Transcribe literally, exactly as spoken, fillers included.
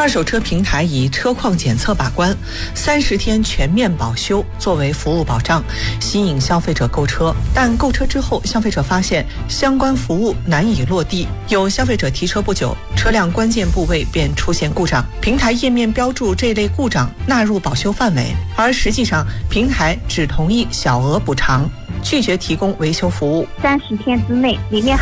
二手车平台以车况检测把关，三十天全面保修作为服务保障，吸引消费者购车。但购车之后，消费者发现相关服务难以落地，有消费者提车不久，车辆关键部位便出现故障，平台页面标注这类故障纳入保修范围，而实际上平台只同意小额补偿，拒绝提供维修服务。 三十天之内里面